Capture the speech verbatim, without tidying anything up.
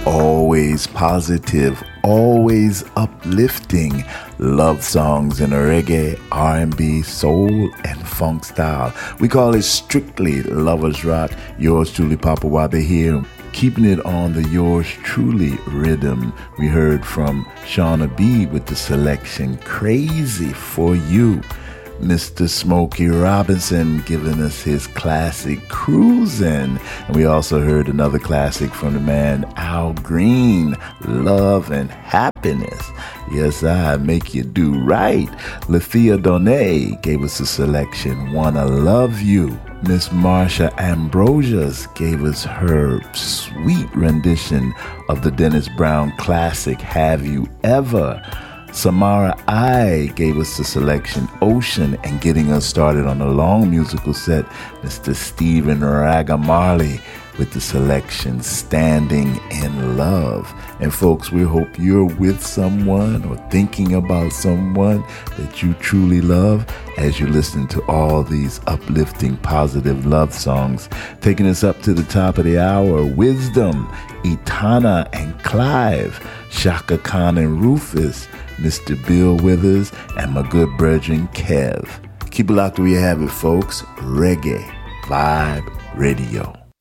always positive, always uplifting love songs in a reggae, R and B, soul, and funk style. We call it strictly Lovers Rock. Yours truly, Papa Wabe here. Keeping it on the Yours Truly rhythm. We heard from Shauna B with the selection Crazy for You. Mister Smokey Robinson giving us his classic Cruisin'. And we also heard another classic from the man Al Green, Love and Happiness. Yes, I make you do right. Lethea Donet gave us a selection, Wanna Love You. Miss Marsha Ambrosius gave us her sweet rendition of the Dennis Brown classic, Have You Ever? Samara I gave us the selection Ocean, and getting us started on a long musical set, Mister Stephen Ragamarley with the selection Standing in Love. And folks, we hope you're with someone or thinking about someone that you truly love as you listen to all these uplifting, positive love songs. Taking us up to the top of the hour, Wisdom, Etana and Clive, Shaka Khan and Rufus, Mister Bill Withers, and my good brethren Kev. Keep it locked where you have it, folks. Reggae Vibe Radio.